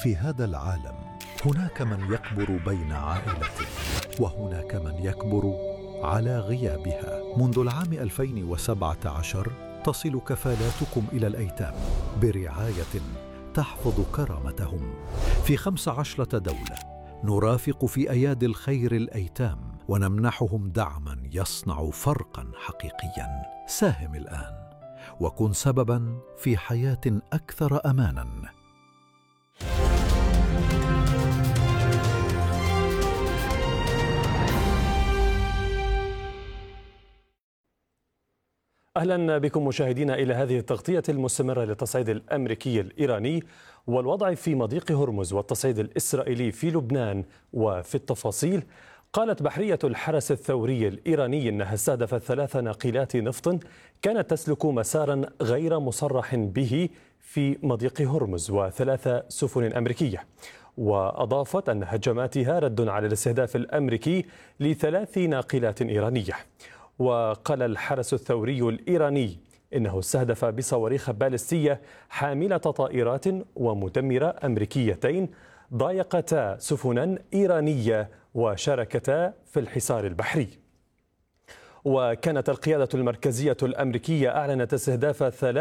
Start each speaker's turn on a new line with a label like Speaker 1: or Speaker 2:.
Speaker 1: في هذا العالم هناك من يكبر بين عائلته، وهناك من يكبر على غيابها. منذ العام 2017 تصل كفالاتكم إلى الأيتام برعاية تحفظ كرامتهم في 15 دولة. نرافق في أيادي الخير الأيتام ونمنحهم دعما يصنع فرقا حقيقيا. ساهم الآن وكن سببا في حياة أكثر أمانا.
Speaker 2: أهلا بكم مشاهدينا إلى هذه التغطية المستمرة للتصعيد الأمريكي الإيراني والوضع في مضيق هرمز والتصعيد الإسرائيلي في لبنان. وفي التفاصيل، قالت بحرية الحرس الثوري الإيراني إنها استهدفت 3 ناقلات نفط كانت تسلك مسارا غير مصرح به في مضيق هرمز و3 سفن أمريكية. وأضافت أن هجماتها رد على الاستهداف الأمريكي ل3 ناقلات إيرانية. وقال الحرس الثوري الإيراني إنه استهدف بصواريخ باليستية حاملة طائرات ومدمرة أمريكيتين ضايقتا سفنا إيرانية وشاركتا في الحصار البحري. وكانت القيادة المركزية الأمريكية أعلنت استهداف 3